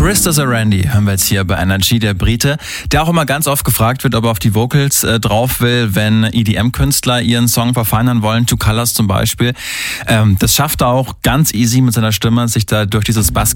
Krista Randy hören wir jetzt hier bei Energy, der Brite, der auch immer ganz oft gefragt wird, ob er auf die Vocals drauf will, wenn EDM-Künstler ihren Song verfeinern wollen, Two Colors zum Beispiel. Das schafft er auch ganz easy mit seiner Stimme, sich da durch dieses Bass